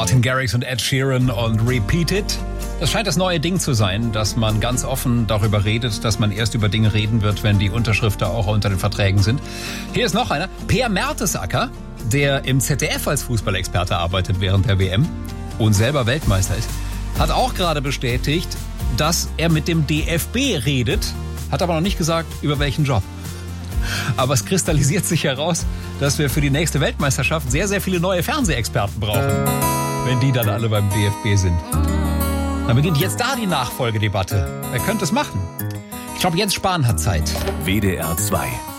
Martin Garrix und Ed Sheeran und Repeat It. Das scheint das neue Ding zu sein, dass man ganz offen darüber redet, dass man erst über Dinge reden wird, wenn die Unterschriften auch unter den Verträgen sind. Hier ist noch einer. Per Mertesacker, der im ZDF als Fußballexperte arbeitet während der WM und selber Weltmeister ist, hat auch gerade bestätigt, dass er mit dem DFB redet, hat aber noch nicht gesagt, über welchen Job. Aber es kristallisiert sich heraus, dass wir für die nächste Weltmeisterschaft sehr, sehr viele neue Fernsehexperten brauchen, wenn die dann alle beim DFB sind. Dann beginnt jetzt da die Nachfolgedebatte. Wer könnte es machen? Ich glaube, Jens Spahn hat Zeit. WDR 2